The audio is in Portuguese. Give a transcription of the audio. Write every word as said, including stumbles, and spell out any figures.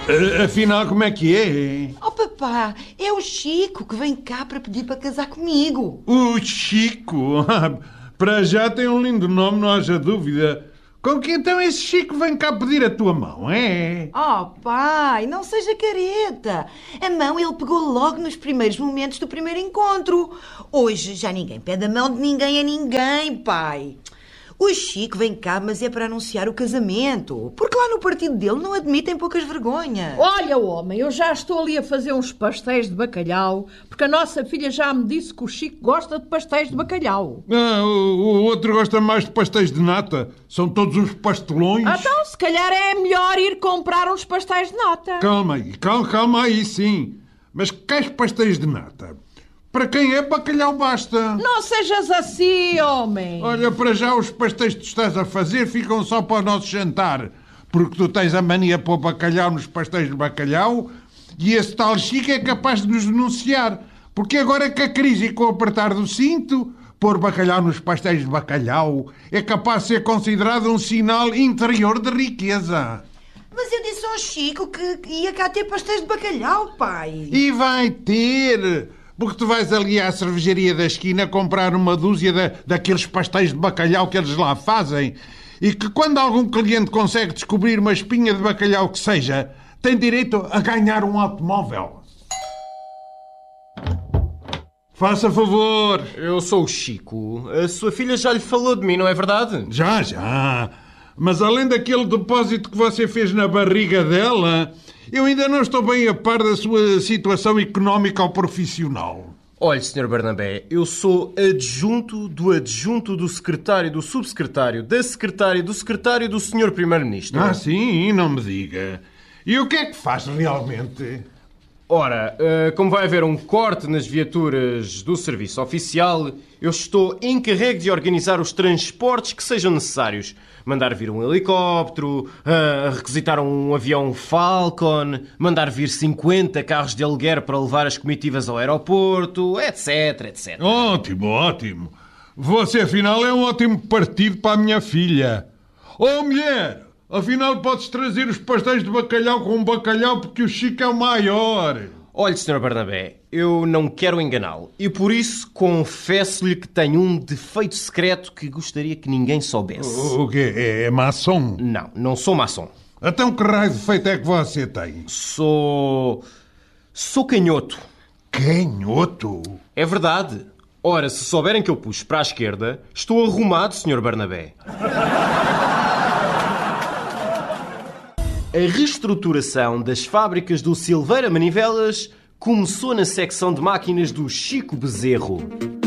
A- Afinal, como é que é? Oh, papá, é o Chico que vem cá para pedir para casar comigo. O Chico? Para já tem um lindo nome, não haja dúvida. Com que então esse Chico vem cá pedir a tua mão, é? Oh, pai, não seja careta. A mão ele pegou logo nos primeiros momentos do primeiro encontro. Hoje já ninguém pede a mão de ninguém a ninguém, pai. O Chico vem cá, mas é para anunciar o casamento. Porque lá no partido dele não admitem poucas vergonhas. Olha, homem, eu já estou ali a fazer uns pastéis de bacalhau, porque a nossa filha já me disse que o Chico gosta de pastéis de bacalhau. Ah, o, o outro gosta mais de pastéis de nata. São todos uns pastelões. Então, se calhar é melhor ir comprar uns pastéis de nata. Calma aí, calma, calma aí, sim. Mas quais pastéis de nata? Para quem é bacalhau basta. Não sejas assim, homem. Olha, para já os pastéis que tu estás a fazer ficam só para o nosso jantar. Porque tu tens a mania de pôr bacalhau nos pastéis de bacalhau e esse tal Chico é capaz de nos denunciar. Porque agora que a crise e com o apertar do cinto, pôr bacalhau nos pastéis de bacalhau é capaz de ser considerado um sinal interior de riqueza. Mas eu disse ao Chico que ia cá ter pastéis de bacalhau, pai. E vai ter... Porque tu vais ali à cervejaria da esquina comprar uma dúzia de, daqueles pastéis de bacalhau que eles lá fazem e que quando algum cliente consegue descobrir uma espinha de bacalhau que seja, tem direito a ganhar um automóvel. Faça favor. Eu sou o Chico. A sua filha já lhe falou de mim, não é verdade? Já, já. Mas além daquele depósito que você fez na barriga dela, eu ainda não estou bem a par da sua situação económica ou profissional. Olhe, senhor Barnabé, eu sou adjunto do adjunto do secretário do subsecretário, da secretária do secretário do senhor Primeiro-Ministro. Ah, sim? Não me diga. E o que é que faz realmente? Ora, eh, como vai haver um corte nas viaturas do serviço oficial, eu estou encarregue de organizar os transportes que sejam necessários. Mandar vir um helicóptero, uh, requisitar um avião Falcon, mandar vir cinquenta carros de aluguer para levar as comitivas ao aeroporto, etc, etcétera. Ótimo, ótimo. Você, afinal, é um ótimo partido para a minha filha. Oh, mulher, afinal podes trazer os pastéis de bacalhau com bacalhau porque o Chico é o maior. Olhe, senhor Barnabé, eu não quero enganá-lo e por isso confesso-lhe que tenho um defeito secreto que gostaria que ninguém soubesse. O quê? É, é maçom? Não, não sou maçom. Então que raio de defeito é que você tem? Sou... sou canhoto. Canhoto? É verdade. Ora, se souberem que eu puxo para a esquerda, estou arrumado, senhor Barnabé. A reestruturação das fábricas do Silveira Manivelas começou na secção de máquinas do Chico Bezerro.